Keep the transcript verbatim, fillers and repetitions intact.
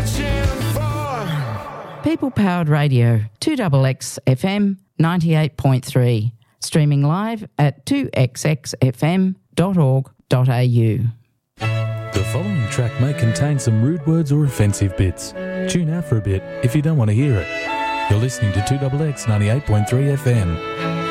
People Powered Radio, two X X F M ninety-eight point three, streaming live at two x x f m dot org dot a u. The following track may contain some rude words or offensive bits. Tune out for a bit if you don't want to hear it. You're listening to two X X ninety-eight point three F M.